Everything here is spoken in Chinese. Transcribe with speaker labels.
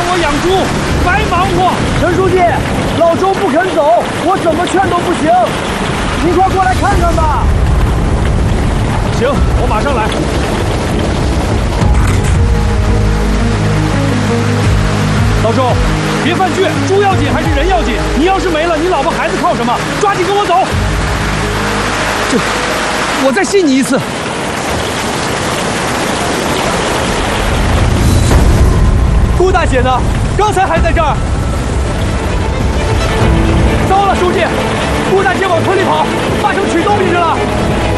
Speaker 1: 我养猪，白忙活。
Speaker 2: 陈书记，老周不肯走，我怎么劝都不行。您快过来看看吧。
Speaker 1: 行，我马上来。老周，别犯倔，猪要紧还是人要紧？你要是没了，你老婆孩子靠什么？抓紧跟我走。我再信你一次。顾大姐呢？刚才还在这儿。糟了，书记，顾大姐往村里跑，八成取东西去了。